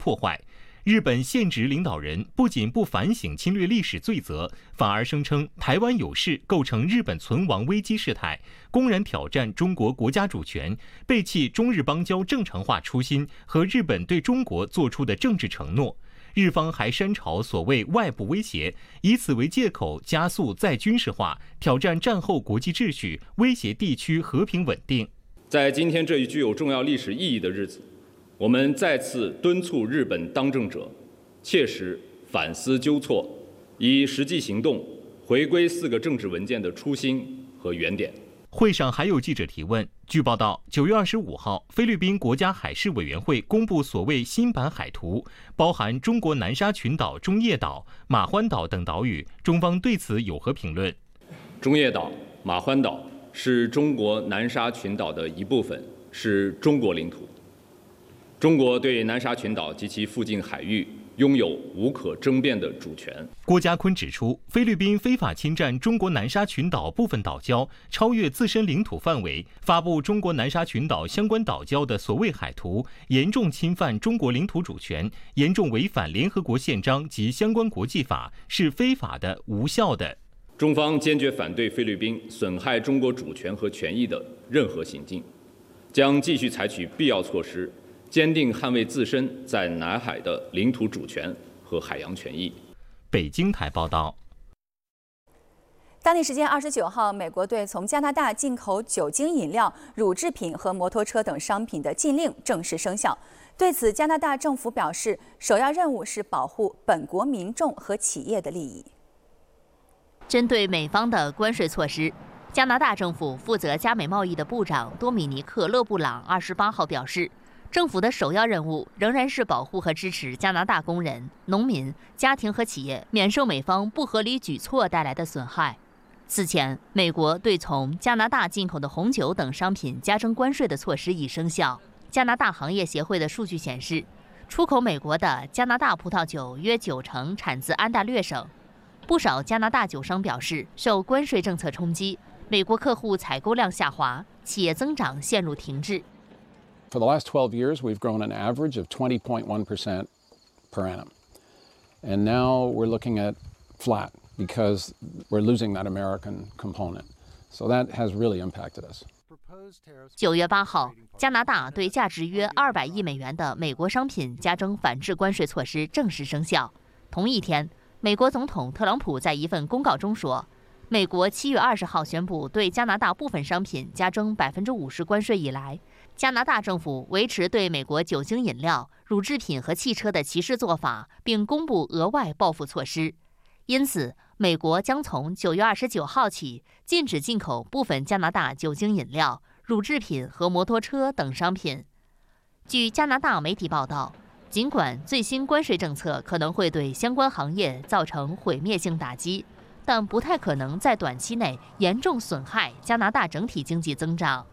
破坏。日本现职领导人不仅不反省侵略历史罪责，反而声称台湾有事构成日本存亡危机事态，公然挑战中国国家主权，背弃中日邦交正常化初心和日本对中国做出的政治承诺。日方还煽潮所谓外部威胁，以此为借口加速再军事化，挑战战后国际秩序，威胁地区和平稳定。 在今天这一具有重要历史意义的日子，我们再次敦促日本当政者切实反思纠错，以实际行动回归4个政治文件的初心和原点。 会上还有记者提问。据报道，9月25号，菲律宾国家海事委员会公布所谓新版海图，包含中国南沙群岛、中业岛、马欢岛等岛屿。中方对此有何评论？ 中业岛、马欢岛是中国南沙群岛的一部分，是中国领土。中国对南沙群岛及其附近海域拥有无可争辩的主权。 郭家坤指出，菲律宾非法侵占中国南沙群岛部分岛礁，超越自身领土范围，发布中国南沙群岛相关岛礁的所谓海图，严重侵犯中国领土主权，严重违反联合国宪章及相关国际法，是非法的、无效的。 中方坚决反对菲律宾损害中国主权和权益的任何行径，将继续采取必要措施，坚定捍卫自身在南海的领土主权和海洋权益。 北京台报道。 当地时间29号，美国对从加拿大进口酒精饮料、乳制品和摩托车等商品的禁令正式生效。对此，加拿大政府表示，首要任务是保护本国民众和企业的利益。 针对美方的关税措施，加拿大政府负责加美贸易的部长多米尼克·勒布朗28号表示，政府的首要任务仍然是保护和支持加拿大工人、农民、家庭和企业免受美方不合理举措带来的损害。此前，美国对从加拿大进口的红酒等商品加征关税的措施已生效。加拿大行业协会的数据显示，出口美国的加拿大葡萄酒约90%产自安大略省。不少加拿大酒商表示，受关税政策冲击，美国客户采购量下滑，企业增长陷入停滞。 For the last 12 years, we've grown an average of 20.1% per annum. And now we're looking at flat because we're losing that American component. So that has really impacted us. 9月8号，加拿大对价值约200亿美元的美国商品加征反制关税措施正式生效。同一天，美国总统特朗普在一份公告中说，美国7月20号宣布对加拿大部分商品加征50%关税以来，加拿大政府维持对美国酒精饮料、乳制品和汽车的歧视做法，并公布额外报复措施。因此，美国将从9月29号起禁止进口部分加拿大酒精饮料、乳制品和摩托车等商品。据加拿大媒体报道，尽管最新关税政策可能会对相关行业造成毁灭性打击，但不太可能在短期内严重损害加拿大整体经济增长。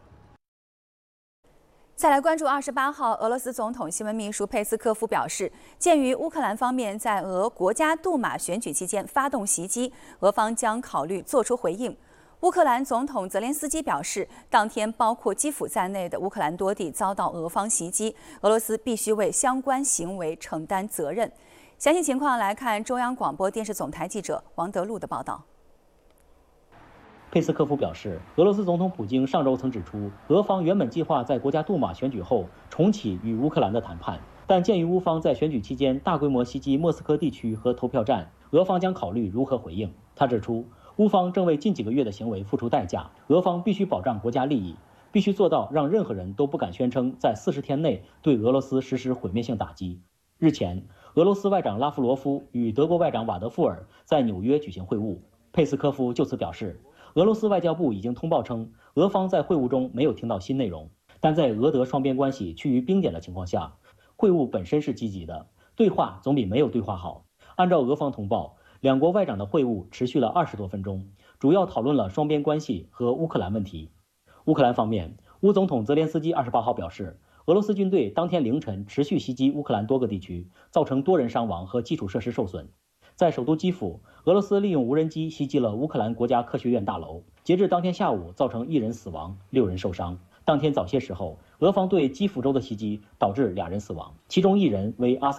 再来关注28号，俄罗斯总统新闻秘书佩斯科夫表示，鉴于乌克兰方面在俄国家杜马选举期间发动袭击，俄方将考虑作出回应。乌克兰总统泽连斯基表示，当天包括基辅在内的乌克兰多地遭到俄方袭击，俄罗斯必须为相关行为承担责任。详细情况来看中央广播电视总台记者王德禄的报道。 佩斯科夫表示，俄罗斯总统普京上周曾指出，俄方原本计划在国家杜马选举后重启与乌克兰的谈判，但鉴于乌方在选举期间大规模袭击莫斯科地区和投票站，俄方将考虑如何回应。他指出，乌方正为近几个月的行为付出代价，俄方必须保障国家利益，必须做到让任何人都不敢宣称在40天内对俄罗斯实施毁灭性打击。日前，俄罗斯外长拉夫罗夫与德国外长瓦德富尔在纽约举行会晤，佩斯科夫就此表示，俄罗斯外交部已经通报称，俄方在会晤中没有听到新内容，但在俄德双边关系趋于冰点的情况下，会晤本身是积极的，对话总比没有对话好。按照俄方通报，两国外长的会晤持续了20多分钟，主要讨论了双边关系和乌克兰问题。乌克兰方面，乌总统泽连斯基28号表示，俄罗斯军队当天凌晨持续袭击乌克兰多个地区，造成多人伤亡和基础设施受损。在首都基辅，俄罗斯利用无人机袭击了乌克兰国家科学院大楼，截至当天下午造成1人死亡，6人受伤。当天早些时候，俄方对基辅州的袭击导致2人死亡，其中1人为阿塞